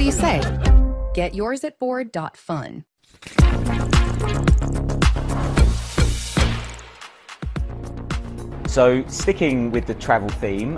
you say? Get yours at board.fun. So, sticking with the travel theme,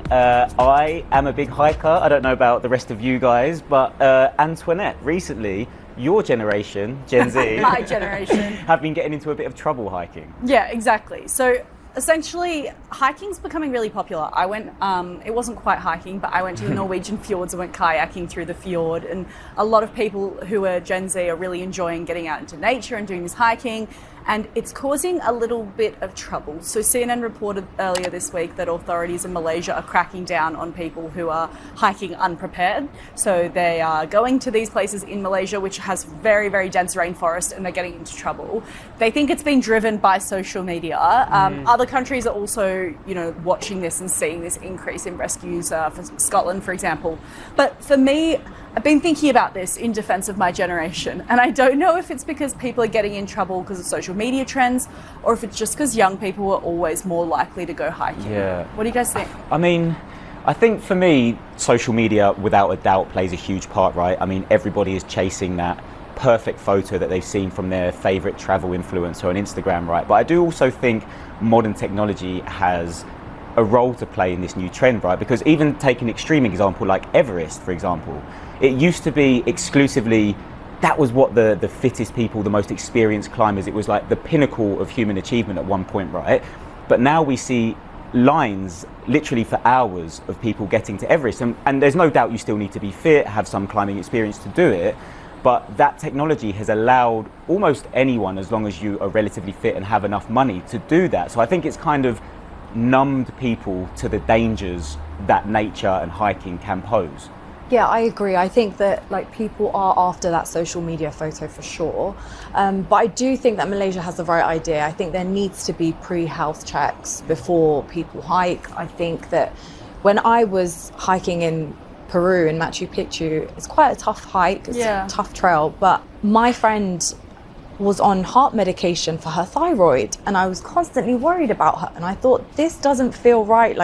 I am a big hiker. I don't know about the rest of you guys, but Antoinette, recently, your generation, Gen Z, my generation, have been getting into a bit of trouble hiking. Yeah, exactly. So essentially, hiking's becoming really popular. I went, it wasn't quite hiking, but I went to the Norwegian fjords and went kayaking through the fjord. And a lot of people who are Gen Z are really enjoying getting out into nature and doing this hiking. And it's causing a little bit of trouble. So CNN reported earlier this week that authorities in Malaysia are cracking down on people who are hiking unprepared. So they are going to these places in Malaysia, which has very, very dense rainforest, and they're getting into trouble. They think it's been driven by social media. Other countries are also, watching this and seeing this increase in rescues, for Scotland, for example. But for me, I've been thinking about this in defense of my generation, and I don't know if it's because people are getting in trouble because of social media trends, or if it's just because young people are always more likely to go hiking. Yeah. What do you guys think? I mean, I think for me, social media, without a doubt, plays a huge part, right? I mean, everybody is chasing that perfect photo that they've seen from their favorite travel influencer on Instagram, right? But I do also think modern technology has a role to play in this new trend, right? Because even take an extreme example like Everest, for example, it used to be exclusively, that was what the fittest people, the most experienced climbers, it was like the pinnacle of human achievement at one point, right? But now we see lines literally for hours of people getting to Everest, and there's no doubt you still need to be fit, have some climbing experience to do it, but that technology has allowed almost anyone, as long as you are relatively fit and have enough money, to do that. So I think it's kind of numbed people to the dangers that nature and hiking can pose. Yeah, I agree. I think that people are after that social media photo for sure. But I do think that Malaysia has the right idea. I think there needs to be pre-health checks before people hike. I think that when I was hiking in Peru, in Machu Picchu, it's quite a tough hike, it's a tough trail, but my friend was on heart medication for her thyroid, and I was constantly worried about her, and I thought, this doesn't feel right.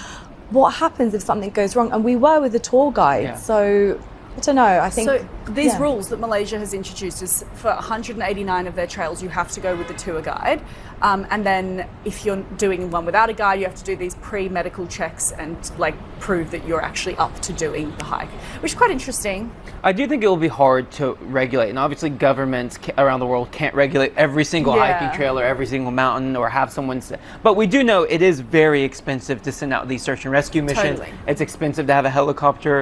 What happens if something goes wrong? And we were with a tour guide, so I don't know. I think so. These rules that Malaysia has introduced is for 189 of their trails, you have to go with the tour guide, and then if you're doing one without a guide, you have to do these pre-medical checks and prove that you're actually up to doing the hike, which is quite interesting. I do think it will be hard to regulate, and obviously governments around the world can't regulate every single hiking trail or every single mountain or have someone but we do know it is very expensive to send out these search and rescue missions. Totally. It's expensive to have a helicopter